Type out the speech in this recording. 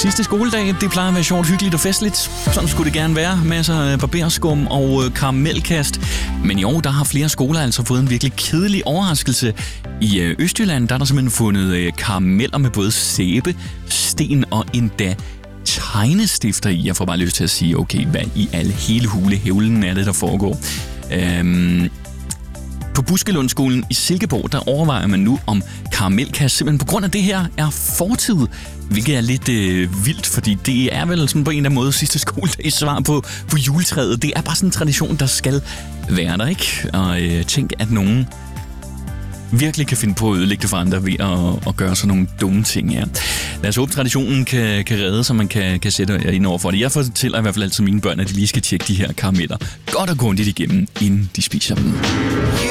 Sidste skoledag, det plejer at være sjovt, hyggeligt og festligt. Sådan skulle det gerne være. Masser af barberskum og karamelkast. Men i år, der har flere skoler altså fået en virkelig kedelig overraskelse. I Østjylland, der er der simpelthen fundet karameller med både sæbe, sten og endda tegnestifter i. Jeg får bare lyst til at sige, okay, hvad i alle hele hulehævlen er det, der foregår? På Buskelundskolen i Silkeborg, der overvejer man nu, om karamelkast simpelthen på grund af det her er fortid. Hvilket er lidt vildt, fordi det er vel sådan på en eller anden måde sidste skoledags svar på juletræet. Det er bare sådan en tradition, der skal være der, ikke? Og tænk, at nogen virkelig kan finde på at ødelægge det for andre ved at gøre sådan nogle dumme ting, ja. Lad os håbe, traditionen kan redde, så man kan sætte ind over for det. Jeg fortæller i hvert fald altid mine børn, at de lige skal tjekke de her karameller godt og grundigt igennem, inden de spiser dem.